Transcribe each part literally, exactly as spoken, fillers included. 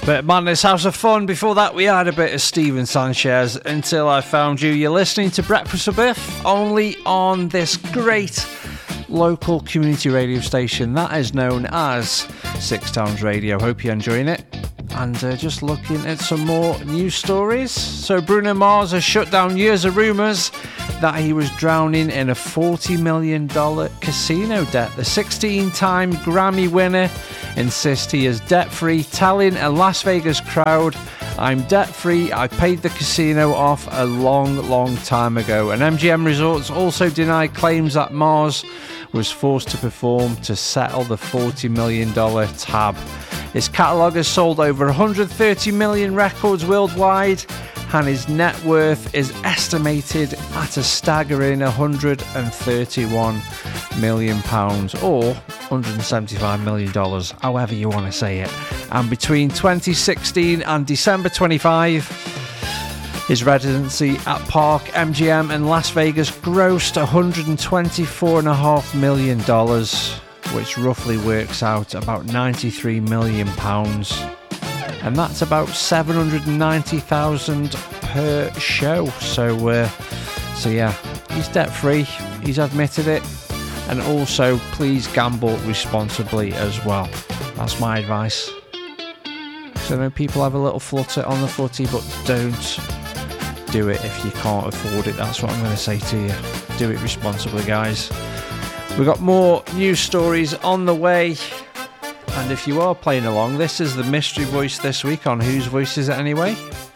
Bit of Madness, House of Fun. Before that, we had a bit of Steven Sanchez, Until I Found You. You're listening to Breakfast with Biff, only on this great local community radio station that is known as Six Towns Radio. Hope you're enjoying it. And uh, just looking at some more news stories. So Bruno Mars has shut down years of rumours that he was drowning in a forty million dollars casino debt. The sixteen-time Grammy winner insists he is debt-free, telling a Las Vegas crowd, "I'm debt-free, I paid the casino off a long, long time ago." And M G M Resorts also denied claims that Mars was forced to perform to settle the forty million dollars tab. His catalogue has sold over one hundred thirty million records worldwide, and his net worth is estimated at a staggering one hundred thirty-one million pounds, or one hundred seventy-five million dollars, however you want to say it. And between twenty sixteen and December twenty-fifth, his residency at Park M G M in Las Vegas grossed one hundred twenty-four point five million dollars, which roughly works out about ninety-three million pounds. And that's about seven hundred ninety thousand per show. So, uh, so yeah, he's debt-free. He's admitted it. And also, please gamble responsibly as well. That's my advice. So I know people have a little flutter on the footy, but don't do it if you can't afford it. That's what I'm going to say to you. Do it responsibly, guys. We've got more news stories on the way. And if you are playing along, this is the mystery voice this week. On whose voice is it anyway?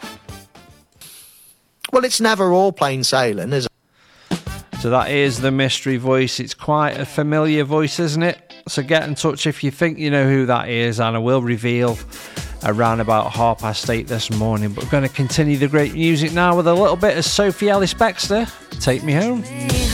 Well, it's never all plain sailing, is it? So that is the mystery voice. It's quite a familiar voice, isn't it? So get in touch if you think you know who that is, and I will reveal around about half past eight this morning. But we're going to continue the great music now with a little bit of Sophie Ellis-Bextor. Take Me Home.